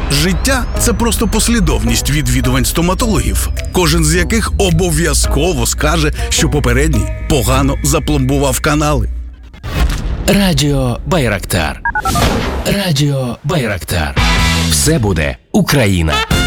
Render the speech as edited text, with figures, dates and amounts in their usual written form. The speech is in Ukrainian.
Життя – це просто послідовність відвідувань стоматологів, кожен з яких обов'язково скаже, що попередній погано запломбував канали. Радіо Байрактар. Радіо Байрактар. Все буде Україна.